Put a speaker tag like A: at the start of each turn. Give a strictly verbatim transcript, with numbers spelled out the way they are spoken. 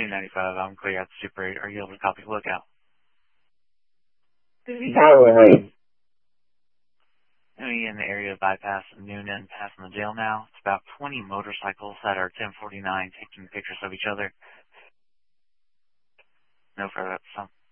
A: two ninety-five, I'm clear at the Super eight. Are you able to copy lookout?
B: Power.
A: We in the area of bypass and Noonan, passing the jail now. It's about twenty motorcycles that are ten forty-nine taking pictures of each other. No further. Some